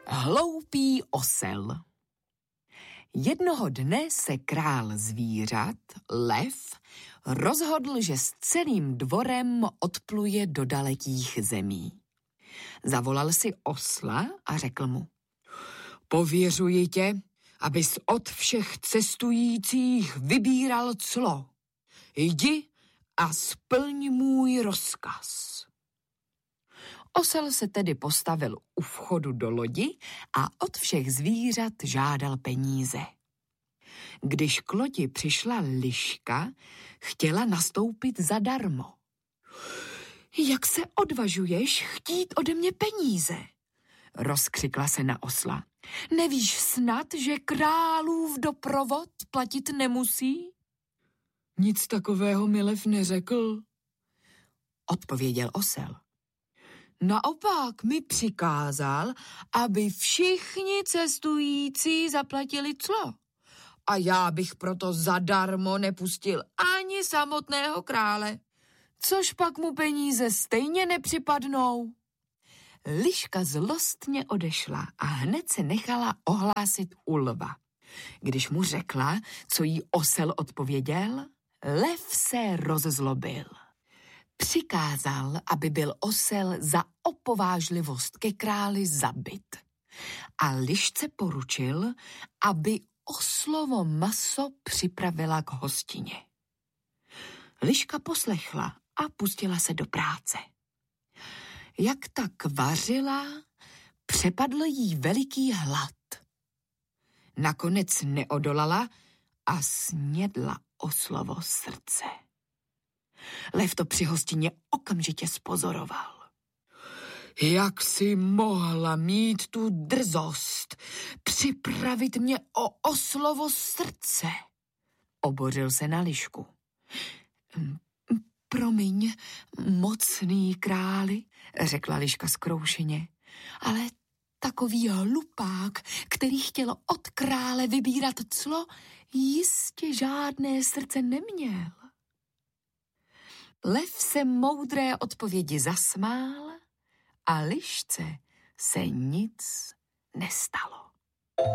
Hloupý osel. Jednoho dne se král zvířat, lev, rozhodl, že s celým dvorem odpluje do dalekých zemí. Zavolal si osla a řekl mu: Pověřuji tě, abys od všech cestujících vybíral clo. Jdi a splň můj rozkaz. Osel se tedy postavil u vchodu do lodi a od všech zvířat žádal peníze. Když k lodi přišla liška, chtěla nastoupit zadarmo. Jak se odvažuješ chtít ode mě peníze? Rozkřikla se na osla. Nevíš snad, že králův doprovod platit nemusí? Nic takového mi lev neřekl, odpověděl osel. Naopak mi přikázal, aby všichni cestující zaplatili clo. A já bych proto zadarmo nepustil ani samotného krále. Což pak mu peníze stejně nepřipadnou. Liška zlostně odešla a hned se nechala ohlásit u lva. Když mu řekla, co jí osel odpověděl, lev se rozzlobil. Přikázal, aby byl osel za opovážlivost ke králi zabit. A lišce poručil, aby oslovo maso připravila k hostině. Liška poslechla a pustila se do práce. Jak tak vařila, přepadl jí veliký hlad. Nakonec neodolala a snědla oslovo srdce. Lev to při hostině okamžitě zpozoroval. Jak jsi mohla mít tu drzost připravit mě o oslovo srdce? Obořil se na lišku. Promiň, mocný králi, řekla liška zkroušeně, ale takový hlupák, který chtěl od krále vybírat clo, jistě žádné srdce neměl. Lev se moudré odpovědi zasmál a lišce se nic nestalo.